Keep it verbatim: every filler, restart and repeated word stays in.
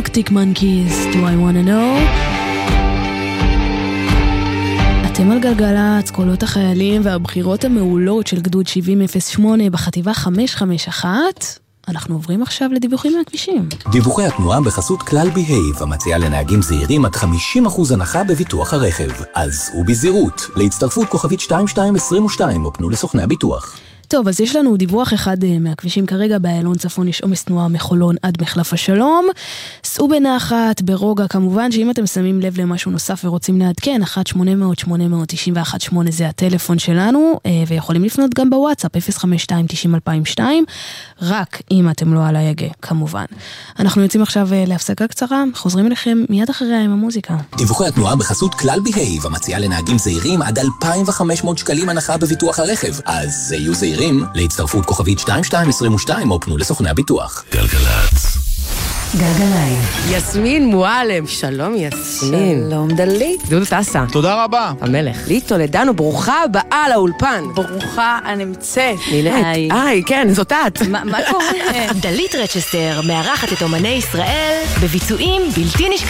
Arctic Monkeys, Do I Wanna Know? אתם על גלגלצ, קולות החיילים והבחירות המעולות של גדוד שבעים אפס שמונה בחטיבה חמש חמש אחת. אנחנו עוברים עכשיו לדיווחים מהכבישים. דיווחי התנועה בחסות כלל בהייב, המציעה לנהגים זהירים עד חמישים אחוז הנחה בביטוח הרכב. אז ובזהירות, להצטרפות כוכבית שתיים שתיים עשרים ושתיים, או פנו לסוכני הביטוח. טוב, אז יש לנו דיווח אחד מהכבישים כרגע. באיילון צפון יש עומס תנועה מחולון עד מחלף השלום. סעו בנחת, ברוגע כמובן, שאם אתם שמים לב למשהו נוסף ורוצים לעדכן, אחת שמונה אפס אפס שמונה תשע אחת שמונה זה הטלפון שלנו, ויכולים לפנות גם בוואטסאפ אפס חמש שתיים תשעים אלפיים ושתיים, רק אם אתם לא על ההגה, כמובן. אנחנו יוצאים עכשיו להפסקה קצרה, חוזרים אליכם מיד אחריה עם המוזיקה. דיווחי התנועה בחסות כלל בהייב, המציעה לנהגים זהירים עד אלפיים וחמש מאות שקלים הנחה בביטוח הרכב. אז יהיו זהירים, להצטרפות כוכבית שתיים שתיים עשרים ושתיים, או פנו לסוכני הביטוח. גלגלצ. גלגליים. יסמין מועלם, שלום יסמין. שלום דלית. דודו טסה. תודה רבה. המלך. ליטו לדנו, ברוכה הבאה לאולפן. ברוכה הנמצאת. נינט. היי, כן, זאת את. מה קורה? דלית רצ'סטר מארחת את אומני ישראל בביצועים בלתי נשכחים.